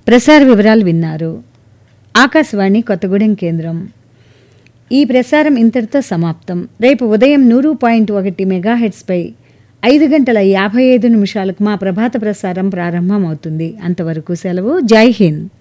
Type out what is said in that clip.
ప్రసార వివరాలు విన్నారు. ఆకాశవాణి కొత్తగూడెం కేంద్రం. ఈ ప్రసారం ఇంతటితో సమాప్తం. రేపు ఉదయం 100.1 మెగాహెర్ట్జ్పై 5:55 మా ప్రభాత ప్రసారం ప్రారంభమవుతుంది. అంతవరకు సెలవు. జై హింద్.